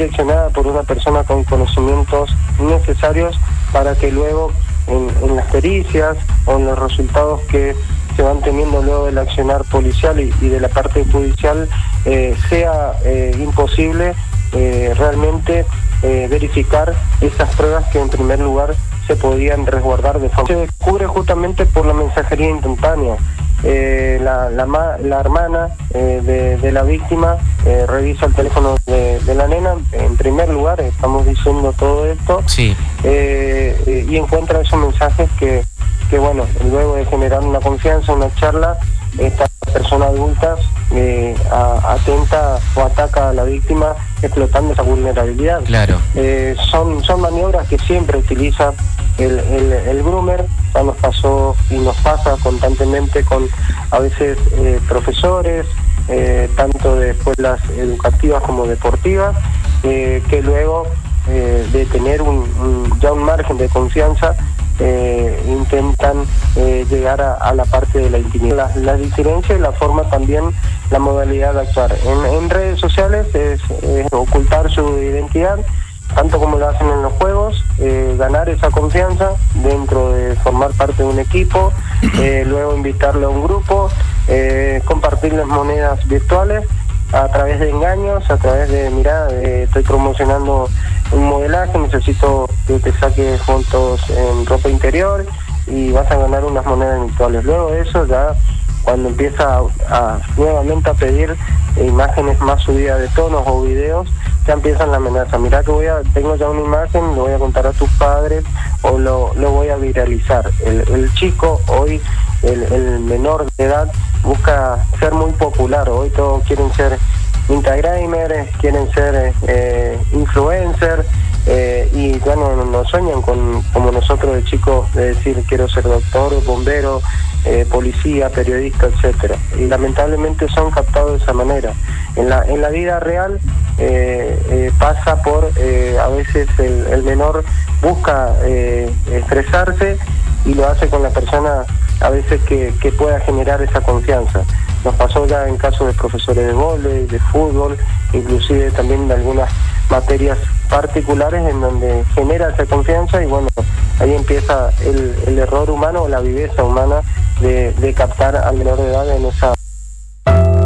direccionada por una persona con conocimientos necesarios para que luego en las pericias o en los resultados que se van teniendo luego del accionar policial y de la parte judicial sea imposible realmente verificar esas pruebas que en primer lugar se podían resguardar de forma. Se descubre justamente por la mensajería instantánea. La hermana de la víctima revisa el teléfono de la nena, en primer lugar, estamos diciendo todo esto, sí. Y encuentra esos mensajes que bueno, luego de generar una confianza, una charla, esta persona adulta atenta o ataca a la víctima explotando esa vulnerabilidad. Claro. Son maniobras que siempre utiliza el groomer. Ya nos pasó y nos pasa constantemente con a veces profesores, tanto de escuelas educativas como deportivas, que luego de tener ya un margen de confianza intentan llegar a la parte de la intimidad. La diferencia y la forma también, la modalidad de actuar. En redes sociales es ocultar su identidad, tanto como lo hacen en los juegos, ganar esa confianza dentro de formar parte de un equipo, luego invitarle a un grupo, compartirles monedas virtuales a través de engaños, a través de, mirá, estoy promocionando un modelaje, necesito que te saques fotos en ropa interior y vas a ganar unas monedas virtuales. Luego de eso, ya cuando empieza nuevamente a pedir imágenes más subidas de tonos o videos, ya empiezan la amenaza. Mirá que tengo ya una imagen, lo voy a contar a tus padres o lo voy a viralizar. El chico hoy, el menor de edad, busca ser muy popular. Hoy todos quieren ser instagramers, quieren ser influencers, y bueno, no sueñan como nosotros de chicos, de decir quiero ser doctor, bombero, policía, periodista, etcétera. Y lamentablemente son captados de esa manera. En la vida real pasa por a veces el menor busca expresarse y lo hace con la persona a veces que pueda generar esa confianza. Nos pasó ya en casos de profesores de vóley, de fútbol, inclusive también de algunas materias particulares en donde genera esa confianza y bueno, ahí empieza el error humano o la viveza humana de captar al menor de edad en esa